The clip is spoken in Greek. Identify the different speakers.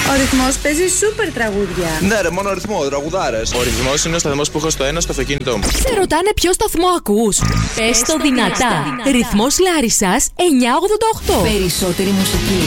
Speaker 1: Ο Ρυθμός παίζει σούπερ τραγούδια.
Speaker 2: Ναι, ρε, μόνο ρυθμό, τραγουδάρες. Ο Ρυθμός είναι ο σταθμός που έχω στο ένα στο αυτοκίνητό μου.
Speaker 3: Σε ρωτάνε ποιο σταθμό ακούς. Πες το δυνατά. Ρυθμός Λάρισσας 988.
Speaker 4: Περισσότερη μουσική.